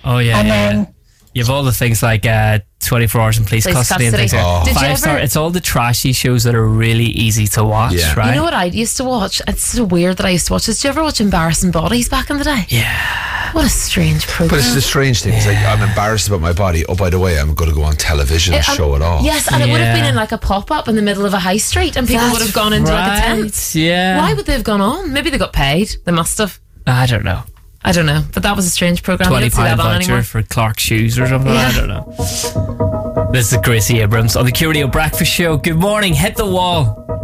Oh, yeah. And yeah. then You have all the things like 24 Hours in Police Custody and things like that. Did you 5 Star. It's all the trashy shows that are really easy to watch, right? You know what I used to watch? It's so weird that I used to watch this. Did you ever watch Embarrassing Bodies back in the day? Yeah. What a strange program. But it's the strange thing. It's like, I'm embarrassed about my body. Oh, by the way, I'm going to go on television and show it off. Yes, and it would have been in like a pop-up in the middle of a high street, and people would have gone into like a tent. Yeah. Why would they have gone on? Maybe they got paid. They must have. I don't know. But that was a strange program. £20 You don't see that on voucher anymore. for Clark shoes or something. Yeah. I don't know. This is Gracie Abrams on the Curio Breakfast Show. Good morning. Hit the wall.